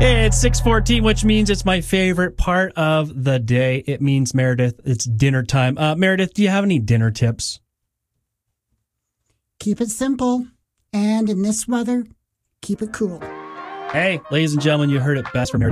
It's 6:14, which means it's my favorite part of the day. It means, Meredith, it's dinner time. Meredith, do you have any dinner tips? Keep it simple. And in this weather, keep it cool. Hey, ladies and gentlemen, you heard it best from Meredith.